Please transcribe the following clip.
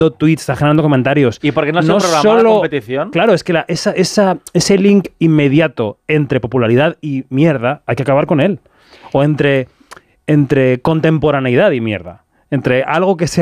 tweets, está generando comentarios. ¿Y por qué no se programa la competición? Claro, es que ese link inmediato entre popularidad y mierda, hay que acabar con él. O entre contemporaneidad y mierda. Entre algo que sea